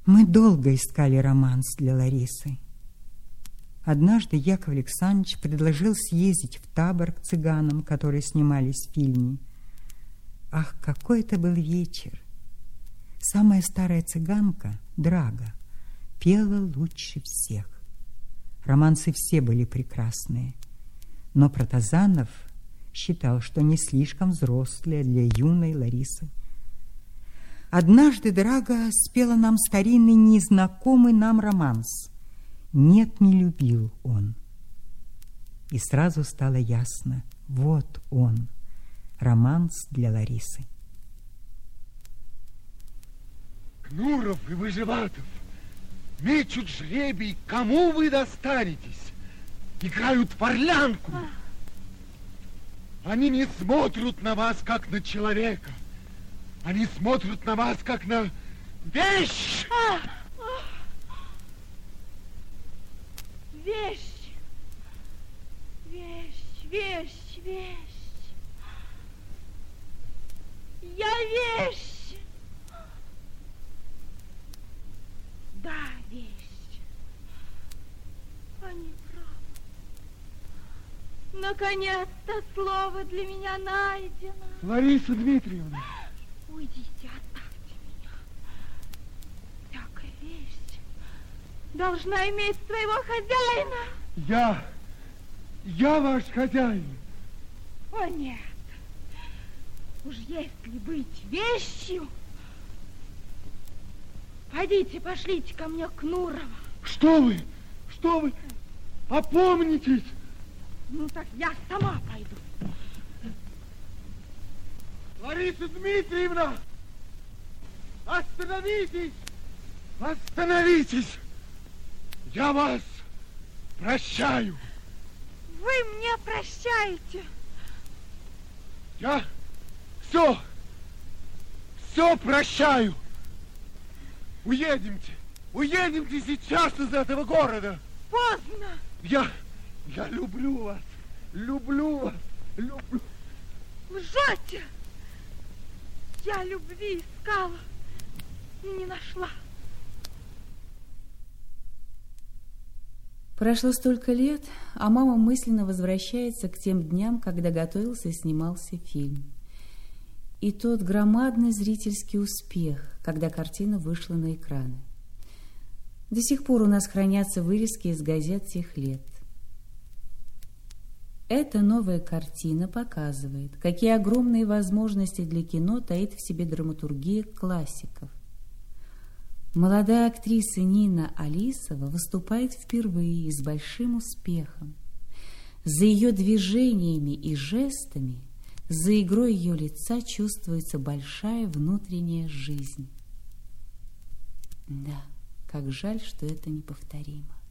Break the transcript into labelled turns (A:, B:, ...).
A: Мы долго искали романс для Ларисы. Однажды Яков Александрович предложил съездить в табор к цыганам, которые снимались в фильме. Ах, какой это был вечер! Самая старая цыганка, Драга, пела лучше всех. Романсы все были прекрасные, но Протазанов считал, что не слишком взрослые для юной Ларисы. Однажды Драга спела нам старинный незнакомый нам романс «Нет, не любил он». И сразу стало ясно, вот он, романс для Ларисы.
B: Кнуров и Выживатов мечут жребий, кому вы достанетесь. Играют в орлянку. Они не смотрят на вас, как на человека. Они смотрят на вас, как на вещь.
C: Вещь. Вещь, вещь, вещь. Я вещь. Да, вещь. Они правы. Наконец-то слово для меня найдено.
B: Лариса Дмитриевна.
C: Уйдите, оставьте меня. Всякая вещь должна иметь своего хозяина.
B: Я ваш хозяин.
C: О, нет. Уж если быть вещью... Пойдите, пошлите ко мне Кнурова.
B: Что вы? Что вы? Опомнитесь.
C: Ну, так я сама пойду.
B: Лариса Дмитриевна! Остановитесь! Остановитесь! Я вас прощаю.
C: Вы мне прощаете.
B: Я все прощаю. Уедемте сейчас из этого города.
C: Поздно.
B: Я люблю вас, люблю.
C: Лжете. Я любви искала и не нашла.
D: Прошло столько лет, а мама мысленно возвращается к тем дням, когда готовился и снимался фильм. И тот громадный зрительский успех, когда картина вышла на экраны. До сих пор у нас хранятся вырезки из газет тех лет. Эта новая картина показывает, какие огромные возможности для кино таит в себе драматургия классиков. Молодая актриса Нина Алисова выступает впервые и с большим успехом. За ее движениями и жестами, за игрой ее лица чувствуется большая внутренняя жизнь. Да, как жаль, что это неповторимо.